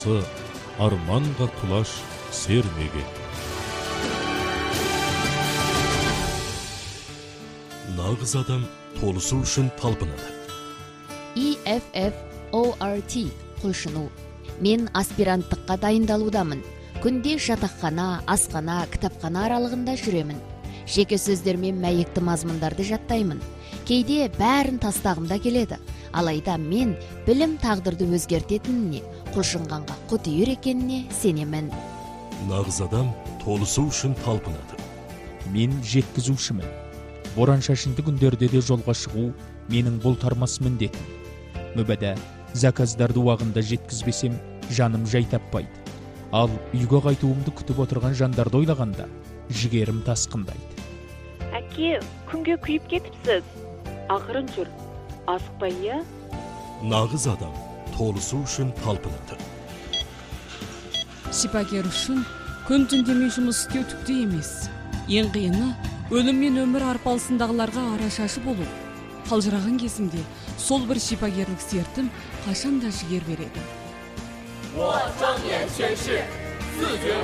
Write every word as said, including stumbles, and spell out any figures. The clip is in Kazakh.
арманға құлаш сермеген. Нағыз адам толысу үшін талпынады. И Эф Эф О Р Т құлшыну. Мен аспиранттыққа дайындалудамын. Күнде жатақхана, асхана, кітапхана аралығында жүремін. Жеке сөздермен мәйекті мазмұндарды жаттаймын. Кейде бәрін тастағымда келеді. Алайда мен білім тағдырды өзгертетініне, құлшынғанға құтыйыр екеніне сенемін. Нағыз адам толысу үшін талпынады. Мен жеткізушімін. Боран шашынды күндерде де жолға шығу менің бұл тармас міндетім. Мүбәдә, заказдарды уағында жеткізбесем, жаным жай таппайды. Ал үйге қайтуымды күтіп отырған жандарды ойлағанда, жігерім тасқындайды. Әке, күнге күйіп кетіпсіз. Ақырын жүр. Асықпай, иә? Нағыз адам толысу үшін талпынады. Шипагер үшін күн түн демей жұмыс істеу түкте емес. Ең қиыны өлім мен өмір арпалысындағыларға арашашы болу. Қалжыраған кезімде сол бір шипагерлік сертім қашан да жігер береді.